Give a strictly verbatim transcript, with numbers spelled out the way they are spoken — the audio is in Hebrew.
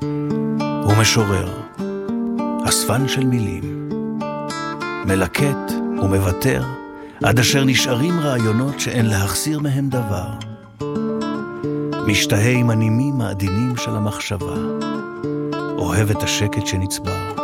הוא משורר, אספן של מילים, מלקט ומוותר, עד אשר נשארים רעיונות שאין להחסיר מהם דבר. משתהה עם הנימים העדינים של המחשבה, אוהב את השקט שנצבר.